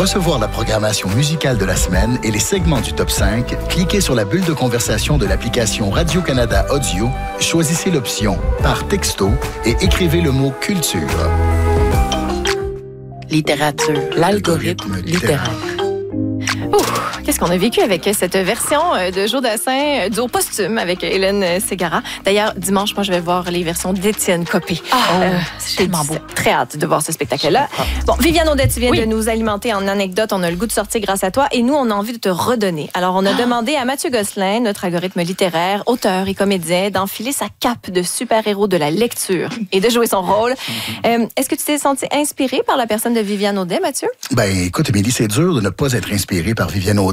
recevoir la programmation musicale de la semaine et les segments du Top 5, cliquez sur la bulle de conversation de l'application Radio-Canada Audio, choisissez l'option « Par texto » et écrivez le mot « Culture ». Littérature, l'algorithme littéraire. Qu'est-ce qu'on a vécu avec cette version de Joe Dassin, duo posthume avec Hélène Ségara. D'ailleurs, dimanche, moi, je vais voir les versions d'Étienne Copé. C'est tellement beau. Très hâte de voir ce spectacle-là. Bon, Viviane Audet, tu viens de nous alimenter en anecdotes. On a le goût de sortir grâce à toi et nous, on a envie de te redonner. Alors, on a demandé à Mathieu Gosselin, notre algorithme littéraire, auteur et comédien, d'enfiler sa cape de super-héros de la lecture et de jouer son rôle. Est-ce que tu t'es senti inspiré par la personne de Viviane Audet, Mathieu? Ben, écoute, Émilie, c'est dur de ne pas être inspiré par Viviane Audet.